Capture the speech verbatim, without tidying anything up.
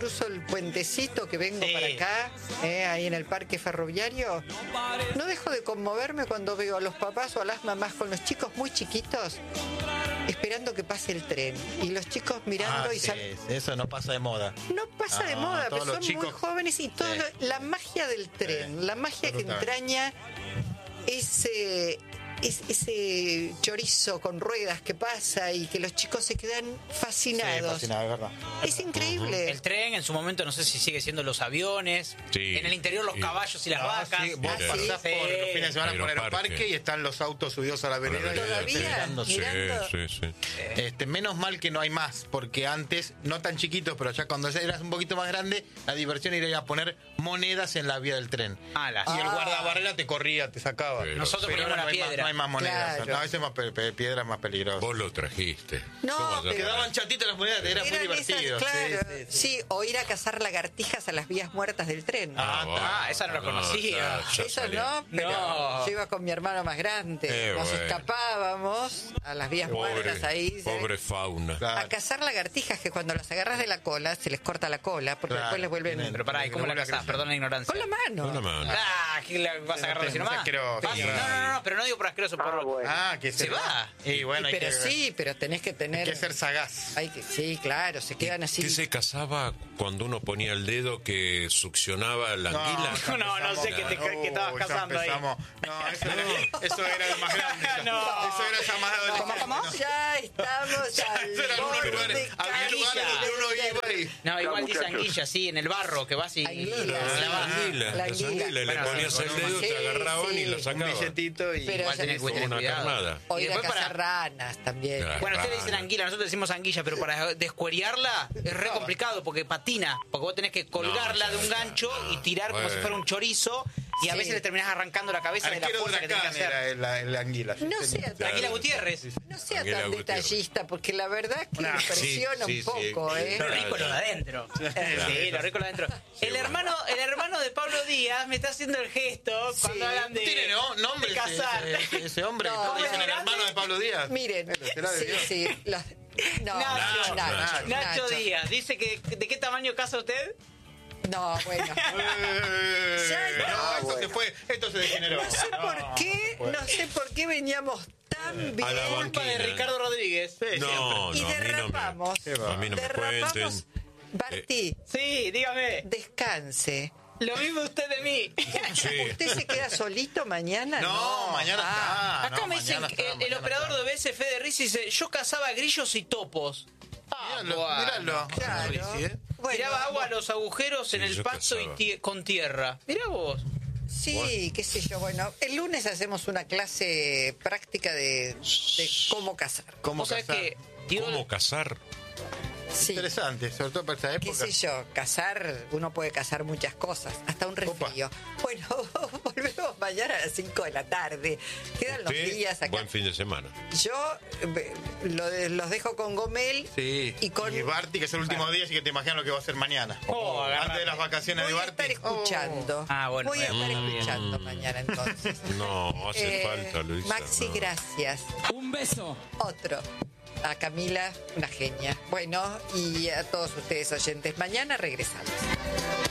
cruzo el puentecito que vengo Sí. para acá, eh, ahí en el parque ferroviario, no dejo de conmoverme cuando veo a los papás o a las mamás con los chicos muy chiquitos esperando que pase el tren. Y los chicos mirando Ah, y sí, sal- sí, eso no pasa de moda. No pasa de Ah, moda, pero todos los son chicos- muy jóvenes y toda Sí. lo- la magia del tren, Sí, la magia que absolutamente. entraña ese, es- ese chorizo con ruedas que pasa y que los chicos se quedan Sí, fascinados. fascinado, es verdad. Es increíble. El tren, en su momento, no sé si sigue siendo los aviones. Sí. En el interior, los Y- caballos y las No, vacas. sí, vos Ah, sí. pasás por los fines de semana por Aeroparque. Aeroparque y están los autos subidos a la avenida. avenida. Todavía, esperando. Sí, mirando. sí, sí. Este, menos mal que no hay más, porque antes, no tan chiquitos, pero ya cuando eras un poquito más grande, la diversión era ir a poner monedas en la vía del tren. Alas. Y el Ah. guardabarrera te corría, te sacaba. Pero- Nosotros Pero poníamos ahora la no hay, más, piedra. no hay más monedas. Claro. No, a veces más pe- pe- piedras más peligrosas. Vos lo trajiste. No, ¿Cómo vas a pero- traer? Quedaban chatitas las monedas, era muy Eran esas- divertido. claro, Sí, sí, sí, sí. o ir a cazar lagartijas a las vías muertas del tren. Ah, bueno. Ah, esa no la conocía. ya- ya Eso salió. no, pero No. yo iba con mi hermano más grande. Eh, Nos bueno. escapábamos a las vías Pobre, muertas ahí. ¿sabes? pobre fauna. Claro. A cazar lagartijas que cuando las agarras de la cola se les corta la cola porque Claro, después les vuelven tienen- Pero pará, ¿y cómo la Vuelve a cazás? crecer. Perdón la ignorancia. con la mano. Con la mano. Ah, ¿qué la vas a agarrar así No nomás? seas asqueroso. Ah, no, no, no, pero no digo por asqueroso, por... Ah, que Se va. Y bueno, hay pero que, sí, pero tenés que hay tener. que ser sagaz. hay que- sí, claro, se quedan así. ¿Qué se cazaba cuando uno ponía el dedo que succionaba la anguila? No, no sé qué te- qué estabas Uy, ya cazando ahí. empezamos. No, eso era, eso era el más grande. ya. No. Eso era ya más adolescente. ¿Cómo, cómo? Ya estamos Ya, al eso eran unos borde lugares. Había lugares donde uno iba y. No, igual dice anguilla, sí, en el barro, que vas y... Anguila, y la sí. clavas. La anguila, La las anguila. anguilas, le Bueno, ponías con el un- dedo, sí, te agarraban y sí. lo Un sacaban. billetito y. Pero Igual ya- tenés que Como tener una cuidado. carnada. O Y ir a después cazar para- ranas también. Claro. Bueno, ustedes le Rana. dicen anguila, nosotros decimos anguilla, pero para descueriarla es re complicado porque patina, porque vos tenés que colgarla No, de un ya, gancho no. y tirar como Bueno. si fuera un chorizo y a Sí. veces le terminás arrancando la cabeza de la Arquero fuerza que tenés que Huracán hacer. era el, la- el anguila. sí, No señor. sea tan, Claro. Anguila Gutiérrez. no sea Anguila tan Gutiérrez. detallista, porque la verdad que Nah, impresiona sí, sí, un poco, sí. ¿eh? Lo rico lo de adentro. Sí, lo rico lo de adentro. El bueno. hermano, el hermano de Pablo Díaz me está haciendo el gesto cuando hablan de, ¿Tiene no, nombre de ese, cazar. ese, ese hombre No, que ¿cómo dicen es? el hermano de Pablo Díaz? Miren, ¿Será de sí, Dios? sí. los- no, Nacho, Nacho, Nacho Díaz dice que ¿de qué tamaño casa usted? No, bueno. Eh, Ya no, está, esto bueno. se fue, esto se degeneró. No sé por qué, no sé por qué veníamos tan A la bien Culpa de banquina. Ricardo Rodríguez. No, y no, a mí no me, derrapamos. a mí no me derrapamos. cuenten. Bartí, Sí, dígame. descanse. Lo mismo usted de mí. Sí. ¿Usted se queda solito mañana? No, mañana Ah, está. Acá no, me dicen, mañana que está, el, el mañana operador está. de O B S, Fede Rizzi, dice, yo cazaba grillos y topos. Ah, Míralo, bueno. míralo. Claro. Rizzi, ¿eh? Bueno, Tiraba agua a los agujeros en Sí, el yo pasto y cazaba. tie- con tierra. Mirá vos. Sí, qué sé yo. Bueno, el lunes hacemos una clase práctica de, de cómo cazar. ¿Cómo Vos sabés cazar? que tiró- ¿Cómo cazar? Sí. Interesante, sobre todo para esta ¿Qué época. sé yo? Cazar, uno puede cazar muchas cosas, hasta un resfrío. Bueno, volvemos mañana a las cinco de la tarde. Quedan los Usted, días acá. buen fin de semana. Yo eh, lo de- los dejo con Gomel Sí, y con... Barty, que es el último día, así que te imaginas lo que va a hacer mañana. Oh, agarrate. Antes de las vacaciones Voy de a Barty. estar escuchando. Ah, bueno, Voy a bien. estar Mm. escuchando mañana entonces. No, hace Eh, falta, Luisa. Maxi, no. gracias. Un beso. Otro. A Camila, una genia. Bueno, y a todos ustedes oyentes, mañana regresamos.